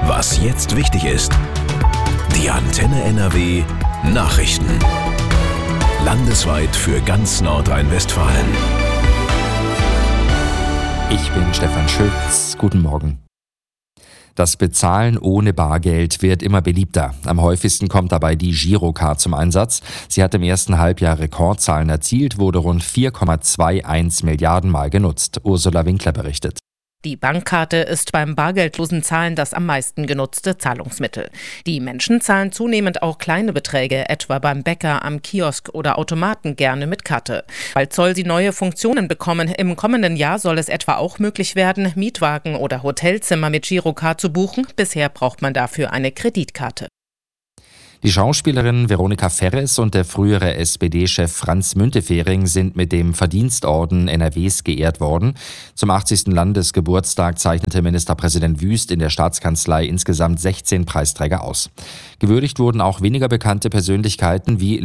Was jetzt wichtig ist. Die Antenne NRW Nachrichten. Landesweit für ganz Nordrhein-Westfalen. Ich bin Stefan Schütz. Guten Morgen. Das Bezahlen ohne Bargeld wird immer beliebter. Am häufigsten kommt dabei die Girocard zum Einsatz. Sie hat im ersten Halbjahr Rekordzahlen erzielt, wurde rund 4,21 Milliarden Mal genutzt. Ursula Winkler berichtet. Die Bankkarte ist beim bargeldlosen Zahlen das am meisten genutzte Zahlungsmittel. Die Menschen zahlen zunehmend auch kleine Beträge, etwa beim Bäcker, am Kiosk oder Automaten gerne mit Karte. Bald soll sie neue Funktionen bekommen. Im kommenden Jahr soll es etwa auch möglich werden, Mietwagen oder Hotelzimmer mit Girocard zu buchen. Bisher braucht man dafür eine Kreditkarte. Die Schauspielerin Veronika Ferres und der frühere SPD-Chef Franz Müntefering sind mit dem Verdienstorden NRWs geehrt worden. Zum 80. Landesgeburtstag zeichnete Ministerpräsident Wüst in der Staatskanzlei insgesamt 16 Preisträger aus. Gewürdigt wurden auch weniger bekannte Persönlichkeiten wie